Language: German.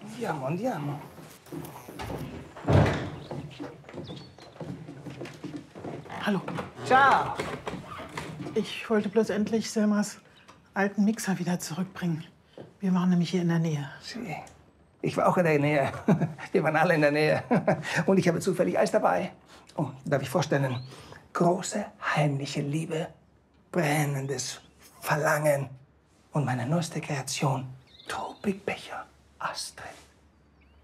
Andiamo, andiamo. Hallo. Ciao. Ich wollte bloß endlich Selmas alten Mixer wieder zurückbringen. Wir waren nämlich hier in der Nähe. Sie. Ich war auch in der Nähe. Wir waren alle in der Nähe. Und ich habe zufällig Eis dabei. Oh, darf ich vorstellen? Große, heimliche Liebe, brennendes Verlangen und meine neueste Kreation, Tropikbecher, Astrid.